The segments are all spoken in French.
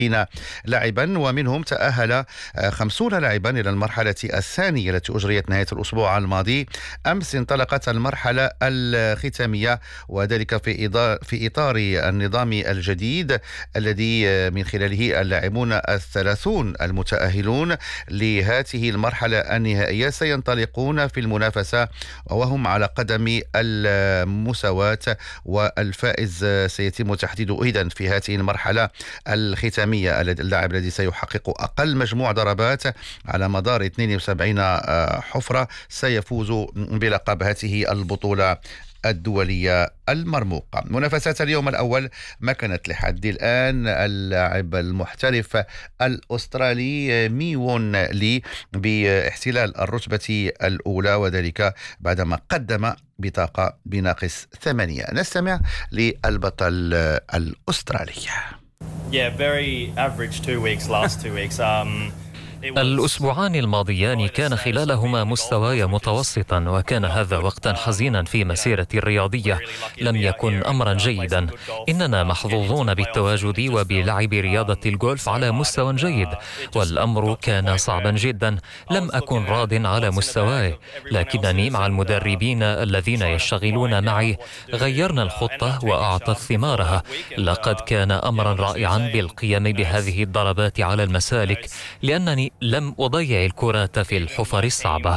لاعبا، ومنهم تأهل 50 لاعبا إلى المرحلة الثانية التي أجريت نهاية الأسبوع الماضي. أمس انطلقت المرحلة الختامية، وذلك في إطار النظام الجديد الذي من خلاله اللاعبون 30 المتأهلون لهذه المرحلة النهائية سينطلقون في المنافسة وهم على قدم المساواة، والفائز سيتم تحديده إذن في هذه المرحلة الختامية. اللاعب الذي سيحقق أقل مجموع ضربات على مدار 72 حفرة سيفوز بلقب هذه البطولة الدولية المرموقة. منافسات اليوم الأول مكنت لحد الآن اللاعب المحترف الأسترالي ميوون لي باحتلال الرتبة الأولى، وذلك بعدما قدم بطاقة بناقص 8. نستمع للبطل الأسترالي. Yeah, very average 2 weeks, last 2 weeks. الأسبوعان الماضيان كان خلالهما مستواي متوسطا، وكان هذا وقتا حزينا في مسيرتي الرياضية. لم يكن أمرا جيدا. إننا محظوظون بالتواجد وبلعب رياضة الجولف على مستوى جيد، والأمر كان صعبا جدا. لم أكن راض على مستواي، لكنني مع المدربين الذين يشتغلون معي غيرنا الخطة وأعطت ثمارها. لقد كان أمرا رائعا بالقيام بهذه الضربات على المسالك، لأنني لم أضيع الكرات في الحفر الصعبة.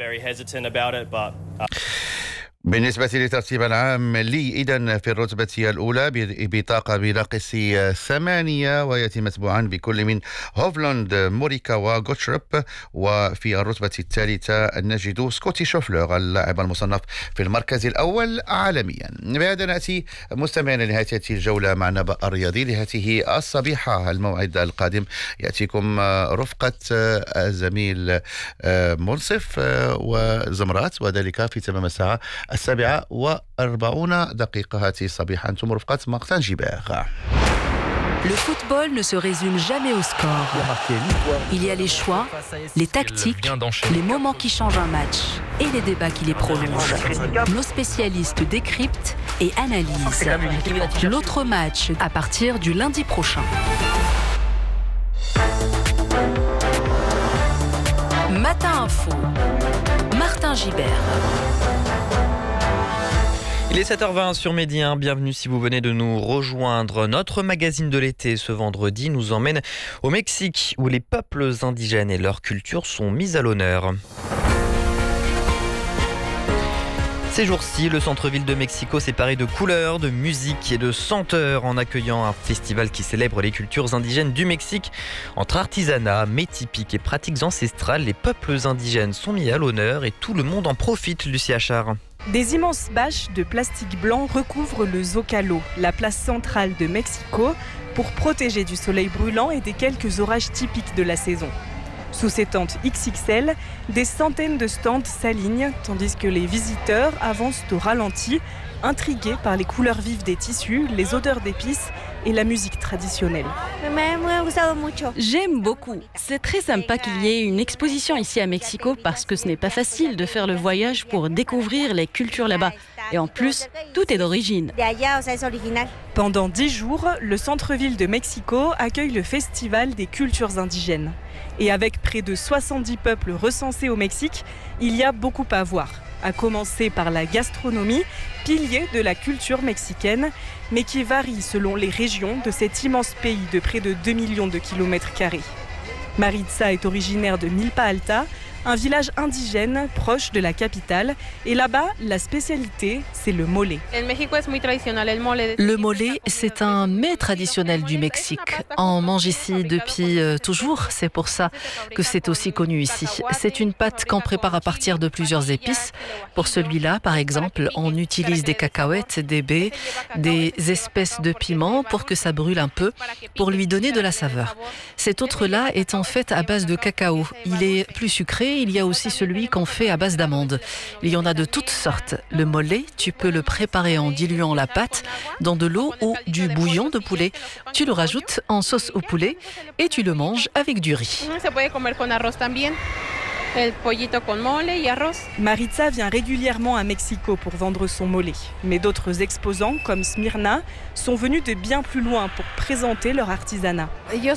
بالنسبة للترتيب العام لي إذن في الرتبة الأولى بطاقة بناقص 8، ويأتي متبوعا بكل من هوفلاند، موريكا وغوتشرب. وفي الرتبة الثالثة نجد سكوتي شوفلر اللاعب المصنف في المركز الأول عالميا. بهذا نأتي مستمعين لنهاية هذه الجولة مع النبأ الرياضي لهذه الصبيحة. الموعد القادم يأتيكم رفقة الزميل منصف وزمرات، وذلك في تمام الساعة 7:40 هذه الصبيحة. أنتم رفقة مارتن جيبert. Le football ne se résume jamais au score. Il y a les choix, les tactiques, les moments qui changent un match et les débats qui les prolongent. Nos spécialistes décryptent et analysent. L'autre match à partir du lundi prochain. Matin Info, Martin Gibert. Il est 7h20 sur Midi 1, bienvenue si vous venez de nous rejoindre. Notre magazine de l'été ce vendredi nous emmène au Mexique où les peuples indigènes et leur culture sont mis à l'honneur. Ces jours-ci, le centre-ville de Mexico s'est paré de couleurs, de musique et de senteurs en accueillant un festival qui célèbre les cultures indigènes du Mexique. Entre artisanat, mets typiques et pratiques ancestrales, les peuples indigènes sont mis à l'honneur et tout le monde en profite, Lucie Achard. Des immenses bâches de plastique blanc recouvrent le Zócalo, la place centrale de Mexico, pour protéger du soleil brûlant et des quelques orages typiques de la saison. Sous ces tentes XXL, des centaines de stands s'alignent, tandis que les visiteurs avancent au ralenti, intrigués par les couleurs vives des tissus, les odeurs d'épices et la musique traditionnelle. J'aime beaucoup. C'est très sympa qu'il y ait une exposition ici à Mexico parce que ce n'est pas facile de faire le voyage pour découvrir les cultures là-bas. Et en plus, tout est d'origine. Pendant 10 jours, le centre-ville de Mexico accueille le Festival des cultures indigènes. Et avec près de 70 peuples recensés au Mexique, il y a beaucoup à voir. À commencer par la gastronomie, pilier de la culture mexicaine, mais qui varie selon les régions de cet immense pays de près de 2 millions de kilomètres carrés. Maritza est originaire de Milpa Alta, un village indigène proche de la capitale. Et là-bas, la spécialité, c'est le mole. Le mole, c'est un mets traditionnel du Mexique. On mange ici depuis toujours, c'est pour ça que c'est aussi connu ici. C'est une pâte qu'on prépare à partir de plusieurs épices. Pour celui-là, par exemple, on utilise des cacahuètes, des baies, des espèces de piments pour que ça brûle un peu, pour lui donner de la saveur. Cet autre-là est en fait à base de cacao. Il est plus sucré. Il y a aussi celui qu'on fait à base d'amandes. Il y en a de toutes sortes. Le mole, tu peux le préparer en diluant la pâte dans de l'eau ou du bouillon de poulet. Tu le rajoutes en sauce au poulet et tu le manges avec du riz. Maritza vient régulièrement à Mexico pour vendre son mole. Mais d'autres exposants, comme Smyrna, sont venus de bien plus loin pour présenter leur artisanat.